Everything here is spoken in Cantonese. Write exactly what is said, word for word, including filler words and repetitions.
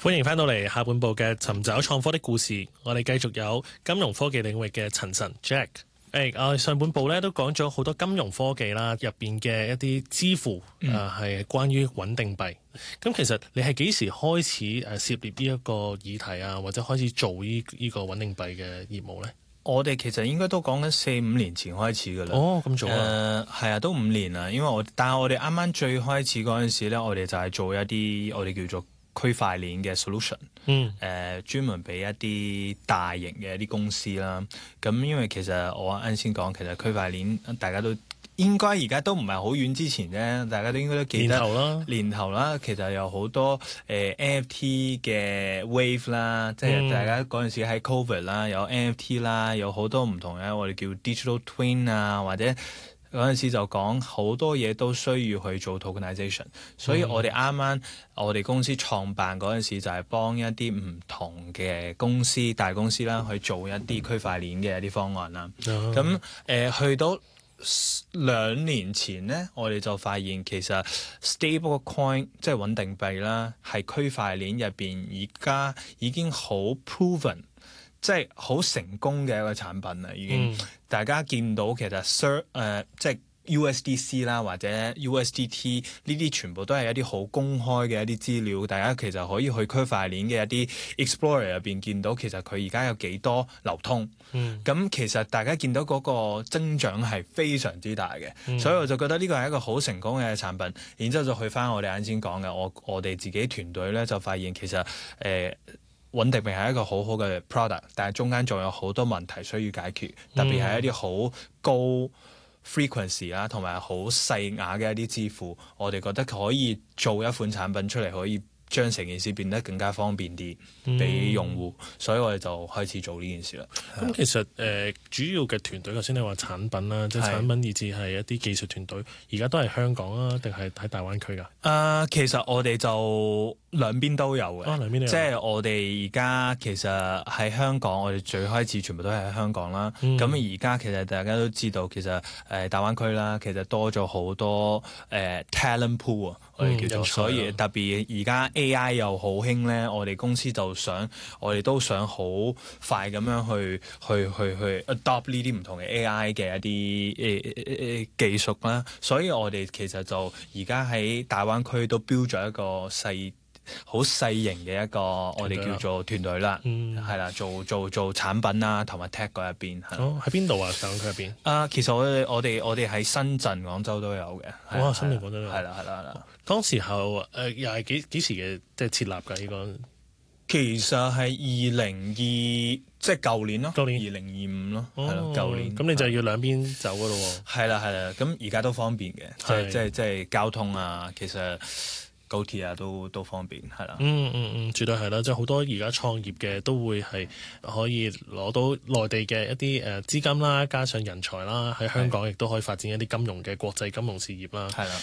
歡迎翻到嚟下半部嘅尋找創科的故事，我哋繼續有金融科技領域嘅陳晨 Jack。誒，我哋上半部咧都講咗好多金融科技啦，入邊嘅一啲支付誒係、呃、關於穩定幣。咁其實你係幾時開始誒涉獵呢一個議題啊，或者開始做呢呢個穩定幣嘅業務咧？ 我哋其實應該都講緊四五年前開始㗎啦。 哦，咁早啊？ 誒係啊，都五年啦。因為我但係我哋啱啱最開始嗰陣時咧，我哋就係做一啲我哋叫做區塊鏈嘅 solution，嗯，誒、呃、專門俾一啲大型嘅一啲公司啦。咁因為其實我啱先講，其實區塊鏈大家都應該而家都唔係好遠之前啫，大家都應該都記得年頭啦， 年頭啦，其實有好多誒、呃、N F T 嘅 wave 啦，即係大家嗰陣時喺 Covid 啦，有 N F T 啦，有好多唔同嘅我哋叫 digital twin 啊，或者嗰陣時就講好多嘢都需要去做 tokenization，所以我哋啱啱我哋公司創辦嗰陣時就係幫一啲唔同嘅公司大公司啦去做一啲區塊鏈嘅一啲方案啦。咁誒、呃、去到兩年前呢，我哋就發現其實 stable coin 即係穩定幣啦，係區塊鏈入邊而家已經好 proven， 即係好成功嘅一個產品啦。已經、嗯、大家見到其實 Sir 誒、呃、即係 U S D C 啦或者 U S D T 呢啲全部都係一啲好公開嘅一啲資料，大家其實可以去區塊鏈嘅一啲 Explorer 入邊見到其實佢而家有幾多流通。咁、嗯、其實大家見到嗰個增長係非常之大嘅，嗯、所以我就覺得呢個係一個好成功嘅產品。然之後就去翻我哋啱先講嘅，我我哋自己團隊咧就發現其實誒、呃、穩定幣係一個好好嘅 product， 但係中間仲有好多問題需要解決，特別係一啲好高 frequency 啦，同埋好細額嘅一啲支付，我哋覺得可以做一款產品出嚟，可以將成件事變得更加方便啲俾用戶，嗯、所以我哋就開始做呢件事啦。 咁、嗯、其實誒、呃、主要嘅團隊頭先你話產品啦，即係產品以至係一啲技術團隊，而家都係香港啊，定係喺大灣區㗎？誒、 呃，其實我哋就兩邊都有嘅， 哦、兩邊都有。 即係我哋而家其實喺香港，我哋最開始全部都係喺香港啦。咁而家其實大家都知道，其實誒、呃、大灣區啦，其實多咗好多誒、呃、talent pool 啊，我哋叫做，嗯、所以特別而家 A I 又好興咧，我哋公司就想，我哋都想好快咁樣去去去去 adopt 呢啲唔同嘅 A I 嘅一啲誒誒誒技術啦。所以我哋其實就而家喺大灣區都標咗一個細好細型嘅一個我哋叫做團隊啦，係啦、嗯，做做做產品啦，同埋 tech 嗰入邊。 哦，喺邊度啊？大灣區入邊？ 啊，其實我哋我哋我哋喺深圳、廣州都有嘅。 哇、哦，深圳、廣州都有。 係啦，係啦，係啦。 當時候誒、呃、又係幾幾時嘅即係設立㗎？呢個其實係二零二即係舊年咯， 舊年二零二五咯，係咯，舊年。 咁你就要兩邊走㗎咯喎。 係啦，係啦。咁而家都方便嘅，即係即係即係交通啊，其實。高鐵啊，都都方便，係啦。 嗯嗯嗯，絕對係啦，即係好多而家創業嘅都會係可以攞到內地嘅一啲誒資金啦，加上人才啦，喺香港亦都可以發展一啲金融嘅國際金融事業啦。 係啦。